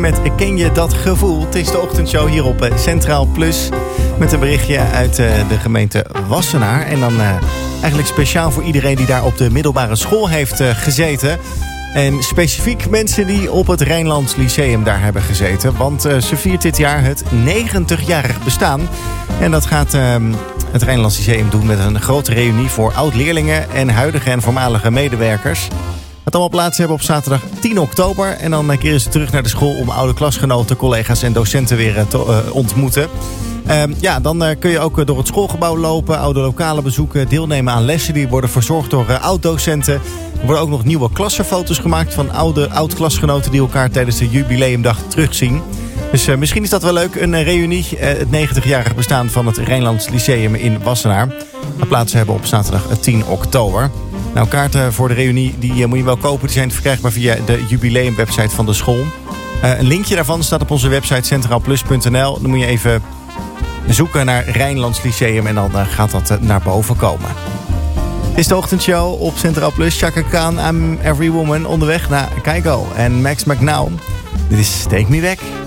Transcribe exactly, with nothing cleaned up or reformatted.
met Ken je dat gevoel? Het is de ochtendshow hier op Centraal Plus. Met een berichtje uit uh, de gemeente Wassenaar. En dan uh, eigenlijk speciaal voor iedereen die daar op de middelbare school heeft uh, gezeten. En specifiek mensen die op het Rijnlands Lyceum daar hebben gezeten. Want uh, ze viert dit jaar het negentigjarig bestaan. En dat gaat uh, het Rijnlands Lyceum doen met een grote reunie voor oud-leerlingen en huidige en voormalige medewerkers. Het allemaal plaats hebben op zaterdag tien oktober. En dan keren ze terug naar de school om oude klasgenoten, collega's en docenten weer te uh, ontmoeten. Uh, ja, dan uh, kun je ook uh, door het schoolgebouw lopen, oude lokalen bezoeken, deelnemen aan lessen die worden verzorgd door uh, oud-docenten. Er worden ook nog nieuwe klassenfoto's gemaakt van oude oud-klasgenoten die elkaar tijdens de jubileumdag terugzien. Dus uh, misschien is dat wel leuk, een uh, reunie, uh, het negentigjarig bestaan van het Rijnlands Lyceum in Wassenaar. Dat plaats hebben op zaterdag tien oktober. Nou, kaarten voor de reunie die uh, moet je wel kopen. Die zijn verkrijgbaar via de jubileumwebsite van de school. Uh, een linkje daarvan staat op onze website centraalplus punt n l. Dan moet je even zoeken naar Rijnlands Lyceum en dan uh, gaat dat uh, naar boven komen. Het is de ochtendshow op Centraal Plus. Chaka Khan, I'm Every Woman, onderweg naar Kygo en Max McNown. Dit is Take Me Back.